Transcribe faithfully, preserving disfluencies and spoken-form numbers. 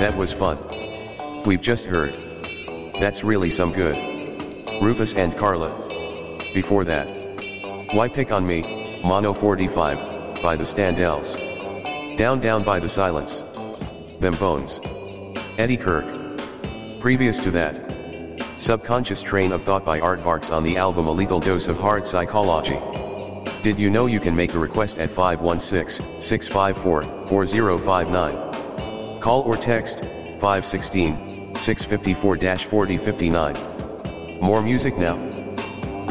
That was fun. We've just heard. That's really some good. Rufus and Carla. Before that. Why Pick on Me, Mono forty-five, by the Standells. Down Down by the Silence. Them Bones. Eddie Kirk. Previous to that. Subconscious Train of Thought by Aardvarks on the album A Lethal Dose of Hard Psychology. Did you know you can make a request at five one six, six five four, four zero five nine? Call or text, five one six, six five four, four zero five nine. More music now.